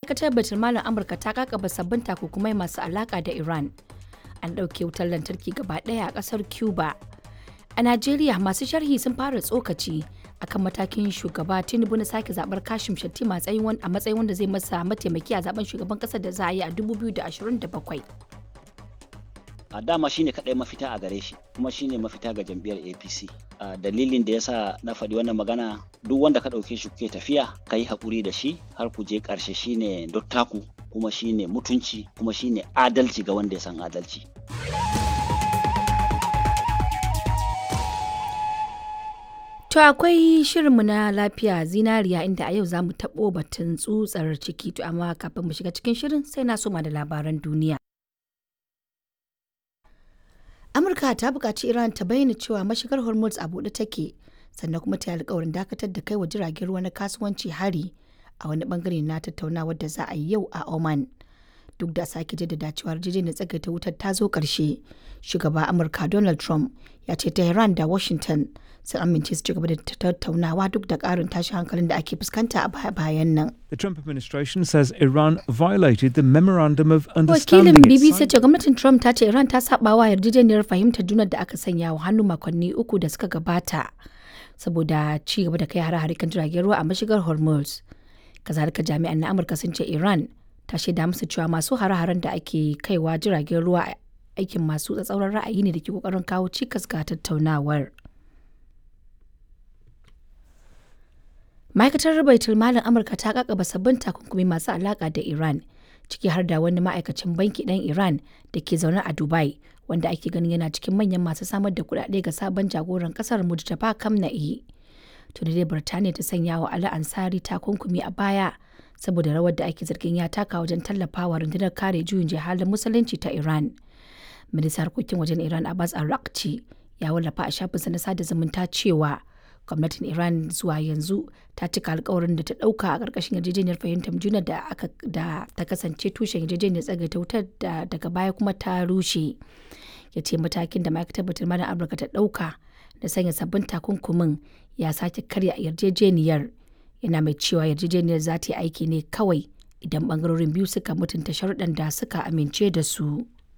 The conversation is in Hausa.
ma'aikatar baitulmalin Amurka ta kakaba sabbin takunkumai masu alaka da Iran. An ɗauke wutar lantarki gaba ɗaya a ƙasar Cuba. A Najeriya masu sharhi sun fara tsokaci akan matakin shugaba Tinubu na sake zaɓar Kashim Shettima a matsayin wanda zai masa mataimaki a zaben shugaban ƙasar da za a yi a 2027. A dama shine kaɗai mafita a gare shi kuma shine mafita ga jam'iyyar APC. Dalilin da yasa na faɗi wannan magana, duk wanda ka ɗauke shi kuke tafiya ka yi haƙuri da shi har ku je ƙarshe, shine dottaku kuma shine mutunci kuma shine adalci ga wanda ya san adalci. To akwai shirinmu na lafiya zinariya inda a yau za mu taɓo batun tsutsar ciki, to amma kafin mu shiga cikin shirin sai na soma da labaran duniya. Amurka ta buƙaci Iran ta bayyana cewa mashigar Hormuz a buɗe take, sannan kuma ta yi alƙawarin dakatar da kai wa jiragen ruwa na kasuwanci hari a wani bangare na tattaunawar da za a yi yau a Oman. Duk da sake jaddada cewa yarjejeniyar tsagaita wutar ta zo ƙarshe, shugaba Amurka Donald Trump ya ce Tehran da Washington sun amince su ci gaba da tattaunawa duk da ƙarin tashin hankalin da ake fuskanta a bayan nan. The Trump administration says Iran violated the Memorandum of Understanding. Wakilin BBC ce gwamnatin Trump ta ce Iran ta saba wa yarjejeniyar fahimtar juna da aka sanya wa hannu makonni uku da suka gabata saboda ci gaba da kai hare-hare kan jiragen ruwa a mashigar Hormuz. Kazalika jami'an na Amurka sun ce Iran ta shaida musu cewa masu hare-haren da ake kaiwa jiragen ruwa aikin masu tsatsauran ra'ayi ne da ke kokarin kawo cikas ga tattaunawar. Ma'aikatar baitulmalin Amurka ta kakaba sabbin takunkumi masu alaka da Iran, ciki har da wani ma'aikacin banki ɗan Iran da ke zaune a Dubai, wanda ake ganin yana cikin manyan masu samar da kuɗaɗe ga sabon jagoran ƙasar Mujtaba Kamna'i. Tuni dai Birtaniya ta sanya wa Ali Ansari takunkumi a baya saboda rawar da ake zargin ya taka wajen tallafawa rundunar kare juyin jihalin musulunci ta Iran. Ministan harkokin wajen Iran Abbas Araghchi ya wallafa a shafinsa na sada zumunta cewa gwamnatin Iran zuwa yanzu ta cika alkawarin da ta dauka a ƙarƙashin yarjejeniyar fahimtar juna da ta kasance tushen yarjejeniyar tsagaita wutar da daga baya kuma ta rushe. Ya ce matakin da ma'aikatar baitulmalin Amurka ta dauka da sanya sabbin takunkumin ya sake karya yarjejeniyar, yana mai cewa yarjejeniyar za ta yi aiki ne kawai idan bangarorin biyu suka mutunta sharuɗan da suka amince da su.